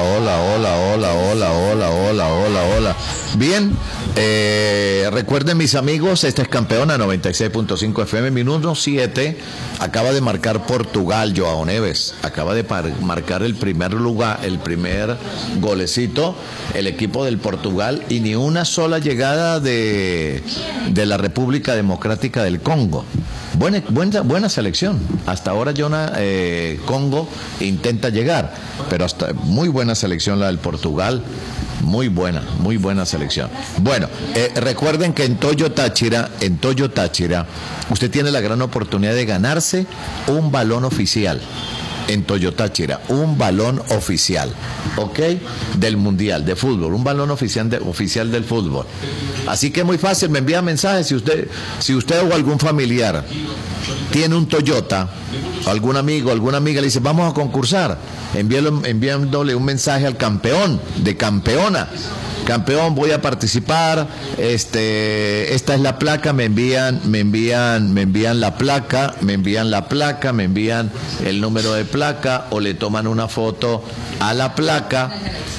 hola. Bien, recuerden mis amigos, esta es Campeona 96.5 FM, minuto 7, acaba de marcar Portugal, Joao Neves, acaba de marcar el primer lugar, el primer golecito, el equipo del Portugal, y ni una sola llegada de la República Democrática del Congo. Buena selección. Hasta ahora Congo intenta llegar, pero hasta muy buena selección la del Portugal. Muy buena selección. Bueno, recuerden que en Toyo Táchira, usted tiene la gran oportunidad de ganarse un balón oficial. En Toyo Táchira, un balón oficial, ¿ok? Del Mundial de Fútbol, un balón oficial del fútbol. Así que muy fácil, me envía mensajes si usted o algún familiar tiene un Toyota, algún amigo, alguna amiga le dice, vamos a concursar, enviándole un mensaje al campeón, de Campeona. Campeón, voy a participar, esta es la placa, me envían la placa, me envían el número de placa, o le toman una foto a la placa